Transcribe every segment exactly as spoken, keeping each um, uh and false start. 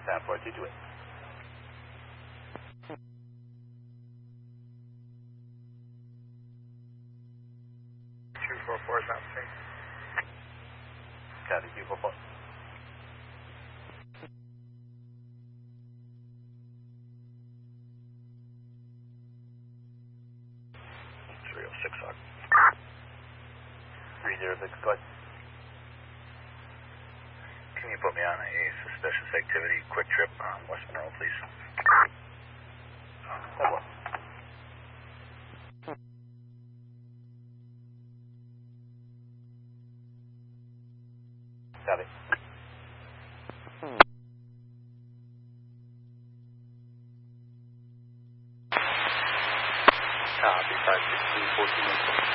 ten four two two eight. two four four is on scene. Copy, two four four. three oh six on. three zero six, go ahead. Can you put me on a suspicious activity quick trip on West Monroe, please? ten four. Copy. Copy, five six two, fourteen oh four.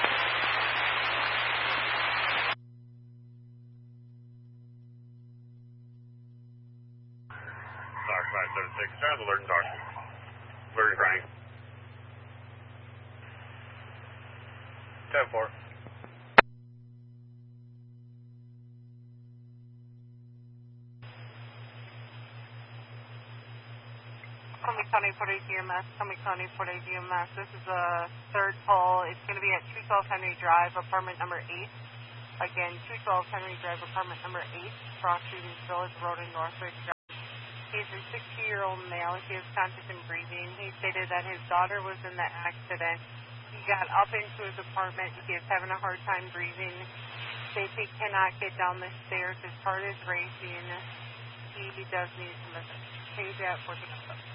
Dark five seven six, Charles, alert and dark. Alert and crying. ten four. Summit County Port A D M S, Summit County Port A D M S. This is a third call. It's going to be at two twelve Henry Drive, apartment number eight. Again, two twelve Henry Drive, apartment number eight, Cross Street, Village Road in Northwick. He's a sixty-year-old male. He has conscious and breathing. He stated that his daughter was in the accident. He got up into his apartment. He is having a hard time breathing. States he cannot get down the stairs. His heart is racing. He does need some assistance. Page at fourteen oh seven.